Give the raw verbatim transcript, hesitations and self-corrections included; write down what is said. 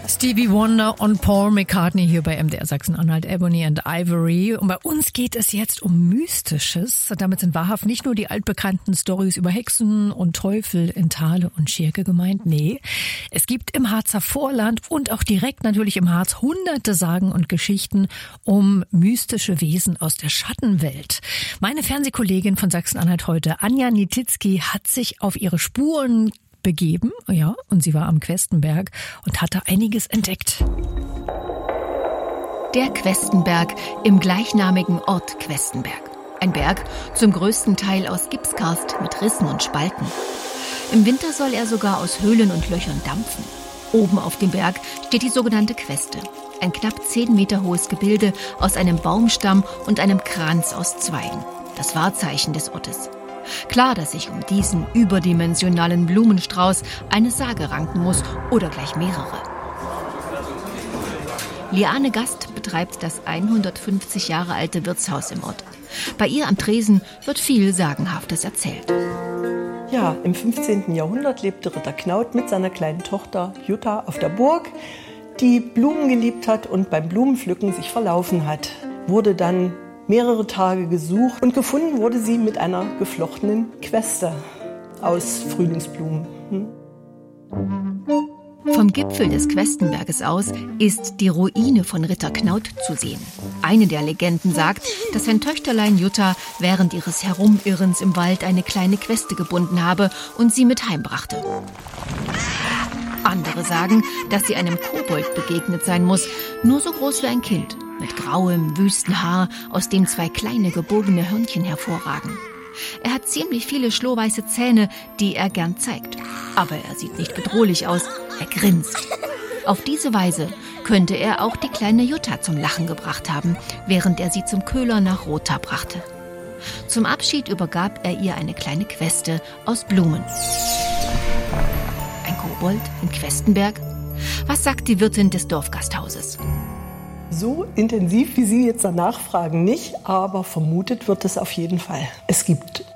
Stevie Wonder und Paul McCartney hier bei M D R Sachsen-Anhalt, Ebony and Ivory. Und bei uns geht es jetzt um Mystisches. Damit sind wahrhaft nicht nur die altbekannten Storys über Hexen und Teufel in Thale und Schirke gemeint. Nee, es gibt im Harzer Vorland und auch direkt natürlich im Harz hunderte Sagen und Geschichten um mystische Wesen aus der Schattenwelt. Meine Fernsehkollegin von Sachsen-Anhalt heute, Anja Nietitzky, hat sich auf ihre Spuren begeben, ja, und sie war am Questenberg und hatte einiges entdeckt. Der Questenberg im gleichnamigen Ort Questenberg. Ein Berg, zum größten Teil aus Gipskarst mit Rissen und Spalten. Im Winter soll er sogar aus Höhlen und Löchern dampfen. Oben auf dem Berg steht die sogenannte Queste. Ein knapp zehn Meter hohes Gebilde aus einem Baumstamm und einem Kranz aus Zweigen. Das Wahrzeichen des Ortes. Klar, dass sich um diesen überdimensionalen Blumenstrauß eine Sage ranken muss oder gleich mehrere. Liane Gast betreibt das hundertfünfzig Jahre alte Wirtshaus im Ort. Bei ihr am Tresen wird viel Sagenhaftes erzählt. Ja, im fünfzehnten Jahrhundert lebte Ritter Knaut mit seiner kleinen Tochter Jutta auf der Burg, die Blumen geliebt hat und beim Blumenpflücken sich verlaufen hat. Wurde dann mehrere Tage gesucht und gefunden wurde sie mit einer geflochtenen Queste aus Frühlingsblumen. Hm? Vom Gipfel des Questenberges aus ist die Ruine von Ritter Knaut zu sehen. Eine der Legenden sagt, dass sein Töchterlein Jutta während ihres Herumirrens im Wald eine kleine Queste gebunden habe und sie mit heimbrachte. Andere sagen, dass sie einem Kobold begegnet sein muss, nur so groß wie ein Kind, mit grauem, wüsten Haar, aus dem zwei kleine gebogene Hörnchen hervorragen. Er hat ziemlich viele schlohweiße Zähne, die er gern zeigt. Aber er sieht nicht bedrohlich aus, er grinst. Auf diese Weise könnte er auch die kleine Jutta zum Lachen gebracht haben, während er sie zum Köhler nach Rotha brachte. Zum Abschied übergab er ihr eine kleine Queste aus Blumen. Ein Kobold im Questenberg? Was sagt die Wirtin des Dorfgasthauses? So intensiv, wie Sie jetzt danach fragen, nicht, aber vermutet wird es auf jeden Fall. Es gibt